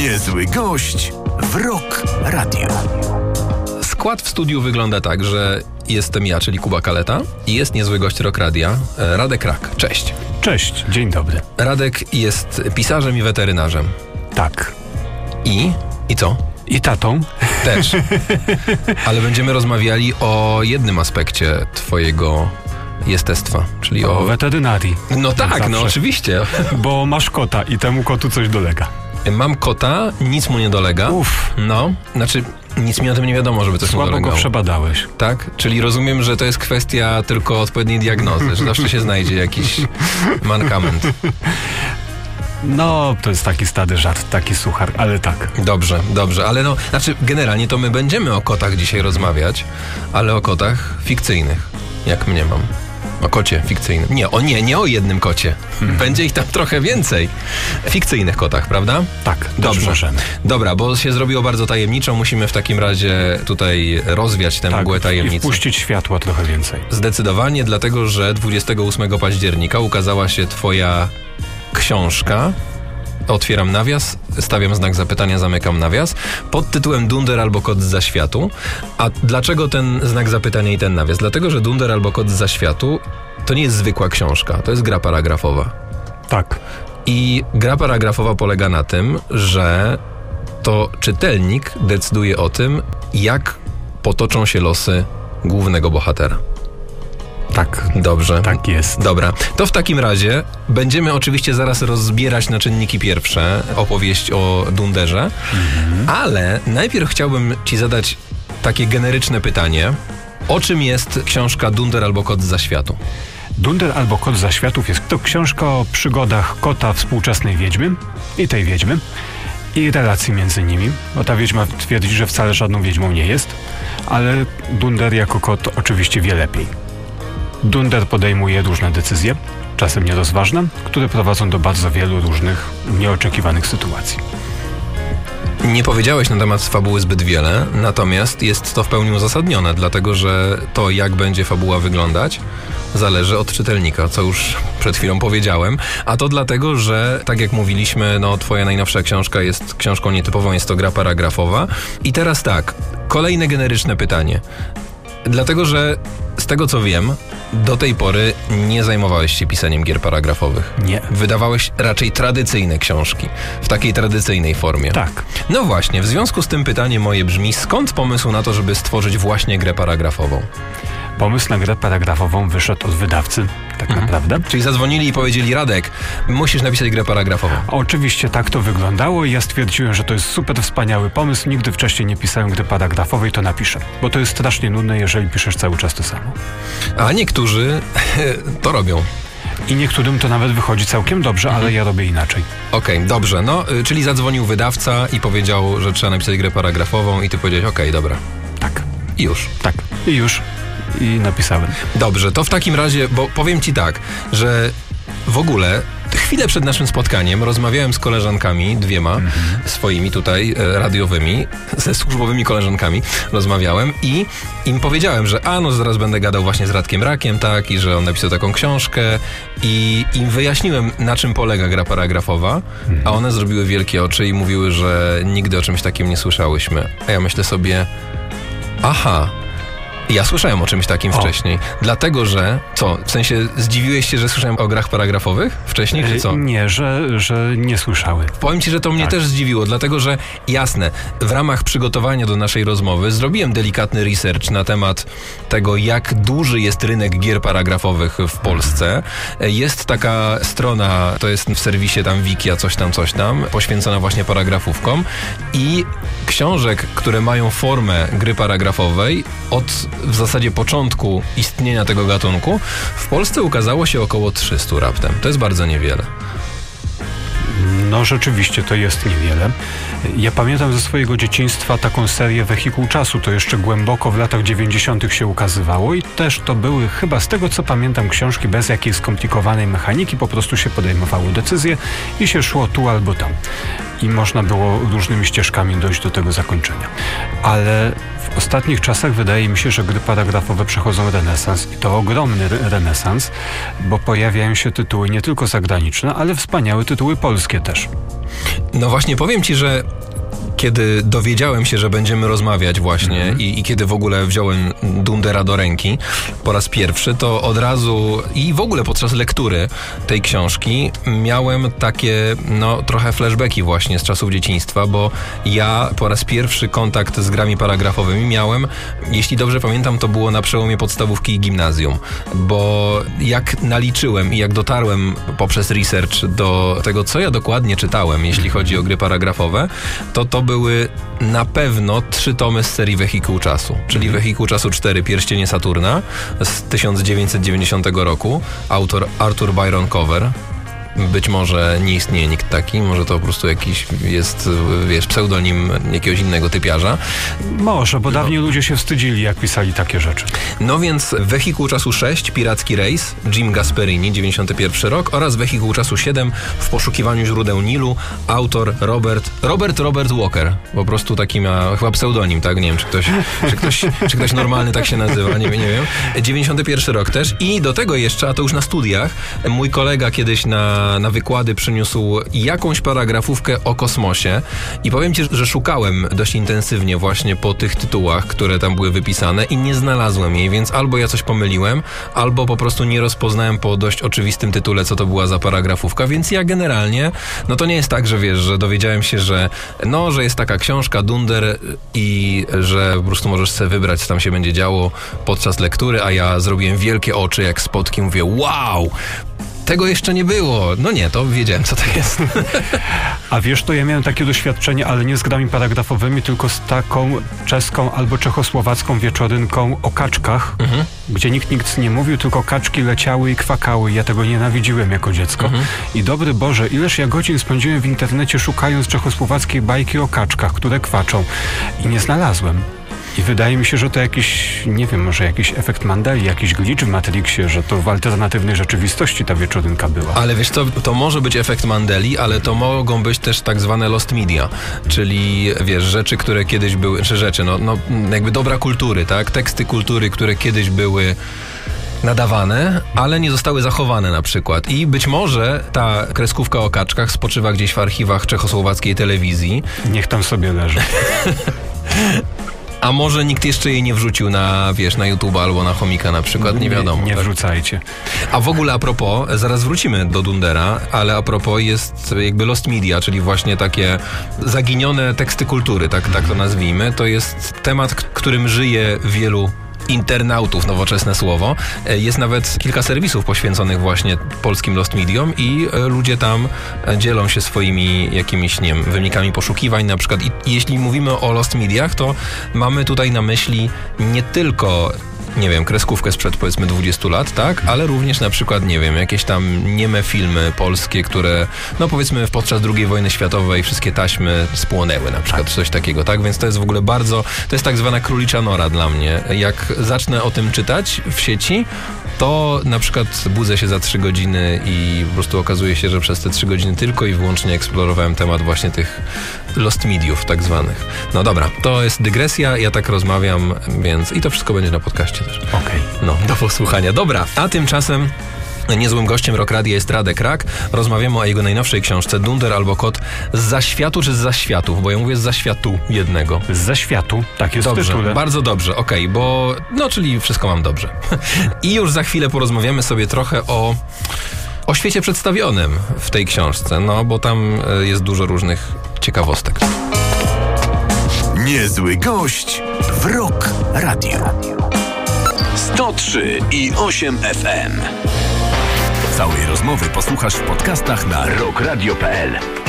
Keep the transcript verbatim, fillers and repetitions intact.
Niezły gość w Rock Radio. Skład w studiu wygląda tak, że jestem ja, czyli Kuba Kaleta, i jest niezły gość Rock Radia, Radek Rak. Cześć. Cześć, dzień dobry. Radek jest pisarzem i weterynarzem. Tak. I? I co? I tatą. Też. Ale będziemy rozmawiali o jednym aspekcie twojego jestestwa, czyli o... O weterynarii. No tak, zawsze. no oczywiście. Bo masz kota i temu kotu coś dolega. Mam kota, nic mu nie dolega. Uff. No, znaczy nic mi o tym nie wiadomo, żeby coś mu Słabo dolegało. go przebadałeś. Tak? Czyli rozumiem, że to jest kwestia tylko odpowiedniej diagnozy, że zawsze się znajdzie jakiś mankament. No, to jest taki stary żart, taki suchar, ale tak. Dobrze, dobrze, ale no, znaczy generalnie to my będziemy o kotach dzisiaj rozmawiać, ale o kotach fikcyjnych, jak mnie mam. O kocie fikcyjnym. Nie, o nie, nie o jednym kocie. Hmm. Będzie ich tam trochę więcej. Fikcyjnych kotach, prawda? Tak, dobrze. Możemy. Dobra, bo się zrobiło bardzo tajemniczo. Musimy w takim razie tutaj rozwiać tę tak, mgłę tajemnicy. I wpuścić światła trochę więcej. Zdecydowanie, dlatego że dwudziestego ósmego października ukazała się twoja książka. Otwieram nawias, stawiam znak zapytania, zamykam nawias, pod tytułem Dunder albo Kot z Zaświatu. A dlaczego ten znak zapytania i ten nawias? Dlatego, że Dunder albo Kot z Zaświatu to nie jest zwykła książka, to jest gra paragrafowa. Tak. I gra paragrafowa polega na tym, że to czytelnik decyduje o tym, jak potoczą się losy głównego bohatera. Tak. Dobrze. Tak jest. Dobra. To w takim razie będziemy oczywiście zaraz rozbierać na czynniki pierwsze opowieść o Dunderze, mhm. ale najpierw chciałbym ci zadać takie generyczne pytanie. O czym jest książka Dunder albo Kot z Zaświatu? Dunder albo Kot z Zaświatów jest to książka o przygodach kota współczesnej wiedźmy i tej wiedźmy i relacji między nimi, bo ta wiedźma twierdzi, że wcale żadną wiedźmą nie jest, ale Dunder jako kot oczywiście wie lepiej. Dunder podejmuje różne decyzje, czasem nierozważne, które prowadzą do bardzo wielu różnych nieoczekiwanych sytuacji. Nie powiedziałeś na temat fabuły zbyt wiele, natomiast jest to w pełni uzasadnione, dlatego że to, jak będzie fabuła wyglądać, zależy od czytelnika, co już przed chwilą powiedziałem, a to dlatego, że tak jak mówiliśmy, no twoja najnowsza książka jest książką nietypową, jest to gra paragrafowa. I teraz tak, kolejne generyczne pytanie. Dlatego, że z tego co wiem, do tej pory nie zajmowałeś się pisaniem gier paragrafowych. Nie. Wydawałeś raczej tradycyjne książki, w takiej tradycyjnej formie. Tak. No właśnie, w związku z tym pytanie moje brzmi, skąd pomysł na to, żeby stworzyć właśnie grę paragrafową? Pomysł na grę paragrafową wyszedł od wydawcy, tak mhm. naprawdę. Czyli zadzwonili i powiedzieli: Radek, musisz napisać grę paragrafową. Oczywiście tak to wyglądało i ja stwierdziłem, że to jest super wspaniały pomysł. Nigdy wcześniej nie pisałem gry paragrafowej, to napiszę. Bo to jest strasznie nudne, jeżeli piszesz cały czas to samo. A niektórzy to robią. I niektórym to nawet wychodzi całkiem dobrze, mhm. ale ja robię inaczej. Okej, okay, dobrze. No, czyli zadzwonił wydawca i powiedział, że trzeba napisać grę paragrafową i ty powiedziałeś: okej, okay, dobra. Tak. I już. Tak. I już. I napisałem. Dobrze, to w takim razie, bo powiem ci tak, że w ogóle chwilę przed naszym spotkaniem rozmawiałem z koleżankami, dwiema mm-hmm. swoimi tutaj e, radiowymi, ze służbowymi koleżankami rozmawiałem i im powiedziałem, że a no zaraz będę gadał właśnie z Radkiem Rakiem, tak, i że on napisał taką książkę i im wyjaśniłem, na czym polega gra paragrafowa, mm-hmm. a one zrobiły wielkie oczy i mówiły, że nigdy o czymś takim nie słyszałyśmy. A ja myślę sobie, aha, ja słyszałem o czymś takim o. wcześniej. Dlatego, że... Co? W sensie zdziwiłeś się, że słyszałem o grach paragrafowych wcześniej, czy co? Nie, że, że nie słyszały. Powiem ci, że to mnie tak. też zdziwiło, dlatego, że jasne, w ramach przygotowania do naszej rozmowy zrobiłem delikatny research na temat tego, jak duży jest rynek gier paragrafowych w Polsce. Jest taka strona, to jest w serwisie tam Wikia, coś tam, coś tam, poświęcona właśnie paragrafówkom i książek, które mają formę gry paragrafowej od w zasadzie początku istnienia tego gatunku, w Polsce ukazało się około trzystu raptem. To jest bardzo niewiele. No rzeczywiście to jest niewiele. Ja pamiętam ze swojego dzieciństwa taką serię Wehikuł Czasu, to jeszcze głęboko w latach dziewięćdziesiątych się ukazywało i też to były chyba z tego co pamiętam książki bez jakiejś skomplikowanej mechaniki, po prostu się podejmowało decyzje i się szło tu albo tam. I można było różnymi ścieżkami dojść do tego zakończenia. Ale w W ostatnich czasach wydaje mi się, że gry paragrafowe przechodzą renesans i to ogromny re- renesans, bo pojawiają się tytuły nie tylko zagraniczne, ale wspaniałe tytuły polskie też. No właśnie, powiem ci, że kiedy dowiedziałem się, że będziemy rozmawiać właśnie mm. i, i kiedy w ogóle wziąłem Dundera do ręki po raz pierwszy, to od razu i w ogóle podczas lektury tej książki miałem takie, no, trochę flashbacki właśnie z czasów dzieciństwa, bo ja po raz pierwszy kontakt z grami paragrafowymi miałem, jeśli dobrze pamiętam, to było na przełomie podstawówki i gimnazjum, bo jak naliczyłem i jak dotarłem poprzez research do tego, co ja dokładnie czytałem, jeśli chodzi o gry paragrafowe, to to były na pewno trzy tomy z serii Wehikuł Czasu, czyli mhm. Wehikuł Czasu cztery, Pierścienie Saturna z tysiąc dziewięćset dziewięćdziesiątego roku, autor Arthur Byron Cover. Być może nie istnieje nikt taki, może to po prostu jakiś jest, wiesz, pseudonim jakiegoś innego typiarza. Może, bo dawniej no. ludzie się wstydzili, jak pisali takie rzeczy. No więc Wehikuł Czasu sześć, Piracki Rejs, Jim Gasperini, dziewięćdziesiąty pierwszy rok, oraz Wehikuł Czasu siedem, W poszukiwaniu źródeł Nilu, autor Robert, Robert Robert Walker. Po prostu taki ma chyba pseudonim, tak? Nie wiem, czy ktoś, czy ktoś, czy ktoś normalny tak się nazywa, nie, nie wiem. dziewięćdziesiąty pierwszy rok też i do tego jeszcze, a to już na studiach, mój kolega kiedyś na Na, na wykłady przyniósł jakąś paragrafówkę o kosmosie i powiem ci, że szukałem dość intensywnie właśnie po tych tytułach, które tam były wypisane i nie znalazłem jej, więc albo ja coś pomyliłem, albo po prostu nie rozpoznałem po dość oczywistym tytule, co to była za paragrafówka, więc ja generalnie, no to nie jest tak, że wiesz, że dowiedziałem się, że no, że jest taka książka Dunder i że po prostu możesz sobie wybrać, co tam się będzie działo podczas lektury, a ja zrobiłem wielkie oczy jak spotki, mówię wow! Tego jeszcze nie było. No nie, to wiedziałem, co to jest. A wiesz, to ja miałem takie doświadczenie, ale nie z grami paragrafowymi, tylko z taką czeską albo czechosłowacką wieczorynką o kaczkach, mhm. gdzie nikt nic nie mówił, tylko kaczki leciały i kwakały. Ja tego nienawidziłem jako dziecko. Mhm. I dobry Boże, ileż ja godzin spędziłem w internecie szukając czechosłowackiej bajki o kaczkach, które kwaczą. I nie znalazłem. I wydaje mi się, że to jakiś, nie wiem, może jakiś efekt Mandeli, jakiś glitch w Matrixie, że to w alternatywnej rzeczywistości ta wieczorynka była. Ale wiesz co, to może być efekt Mandeli, ale to mogą być też tak zwane lost media, czyli wiesz, rzeczy, które kiedyś były, czy rzeczy, no, no jakby dobra kultury, tak? Teksty kultury, które kiedyś były nadawane, ale nie zostały zachowane na przykład. I być może ta kreskówka o kaczkach spoczywa gdzieś w archiwach czechosłowackiej telewizji. Niech tam sobie leży. A może nikt jeszcze jej nie wrzucił na, wiesz, na YouTube albo na Chomika na przykład, nie wiadomo. Nie, nie tak? wrzucajcie. A w ogóle a propos, zaraz wrócimy do Dundera, ale a propos jest jakby lost media, czyli właśnie takie zaginione teksty kultury, tak, tak to nazwijmy. To jest temat, którym żyje wielu internautów, nowoczesne słowo. Jest nawet kilka serwisów poświęconych właśnie polskim lost mediom i ludzie tam dzielą się swoimi jakimiś, nie wiem, wynikami poszukiwań na przykład. I jeśli mówimy o lost mediach, to mamy tutaj na myśli nie tylko, nie wiem, kreskówkę sprzed powiedzmy dwudziestu lat, tak? Ale również na przykład, nie wiem, jakieś tam nieme filmy polskie, które, no powiedzmy podczas drugiej wojny światowej wszystkie taśmy spłonęły na przykład, coś takiego, tak? Więc to jest w ogóle bardzo, to jest tak zwana królicza nora dla mnie. Jak zacznę o tym czytać w sieci, to na przykład budzę się za trzy godziny i po prostu okazuje się, że przez te trzy godziny tylko i wyłącznie eksplorowałem temat właśnie tych lost mediów tak zwanych. No dobra, to jest dygresja, ja tak rozmawiam, więc i to wszystko będzie na podcaście też. Okej. Okay. No, do posłuchania. Dobra, a tymczasem niezłym gościem Rock Radia jest Radek Rak. Rozmawiamy o jego najnowszej książce Dunder albo Kot z zaświatu czy z zaświatów? Bo ja mówię z zaświatu jednego. Z zaświatu, tak jest dobrze, w tytule. Bardzo dobrze, okej, okay, bo no, czyli wszystko mam dobrze. I już za chwilę porozmawiamy sobie trochę o o świecie przedstawionym w tej książce, no bo tam jest dużo różnych ciekawostek. Niezły gość w Rock Radio. sto trzy i osiem F M. Całej rozmowy posłuchasz w podcastach na rock radio kropka p l.